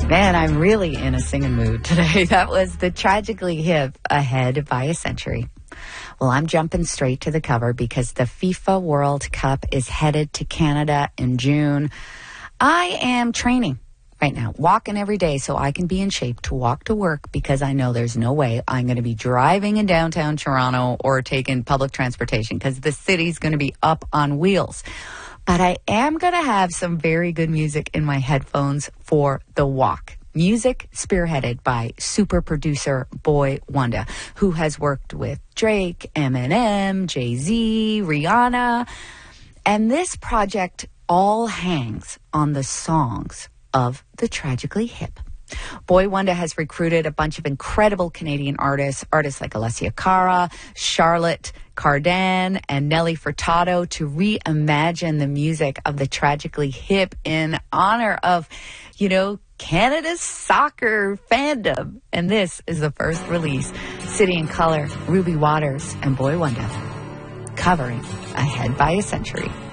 Man, I'm really in a singing mood today. That was the Tragically Hip, Ahead by a Century. Well, I'm jumping straight to the cover because the FIFA World Cup is headed to Canada in June. I am training right now, walking every day so I can be in shape to walk to work because I know there's no way I'm going to be driving in downtown Toronto or taking public transportation because the city's going to be up on wheels. But I am going to have some very good music in my headphones for the walk. Music spearheaded by super producer Boy Wonder, who has worked with Drake, Eminem, Jay-Z, Rihanna. And this project all hangs on the songs of the Tragically Hip. Boy Wonder has recruited a bunch of incredible Canadian artists like Alessia Cara, Charlotte Cardin, and Nelly Furtado to reimagine the music of the Tragically Hip in honor of, Canada's soccer fandom. And this is the first release. City and Colour, Ruby Waters, and Boy Wonder covering Ahead by a Century.